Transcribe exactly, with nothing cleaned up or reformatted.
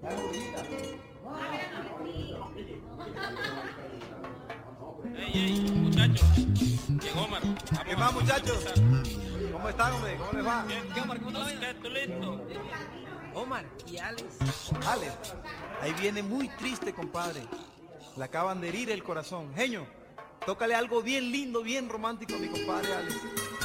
Ey, ey, muchachos. Llegó Omar. ¿Qué más, muchachos? ¿Cómo están, hombre? ¿Cómo les va? ¿Qué, Omar? ¿Cómo estás? ¿Tú listo? Omar y Alex. Alex, ahí viene muy triste, compadre. Le acaban de herir el corazón. Genio, tócale algo bien lindo, bien romántico a mi compadre Alex.